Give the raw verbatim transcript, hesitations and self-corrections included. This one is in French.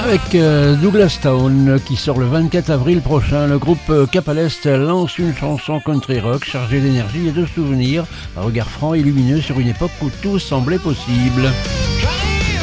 Avec euh, Douglas Town qui sort le vingt-quatre avril prochain, le groupe euh, Cap à l'Est lance une chanson country rock chargée d'énergie et de souvenirs, un regard franc et lumineux sur une époque où tout semblait possible.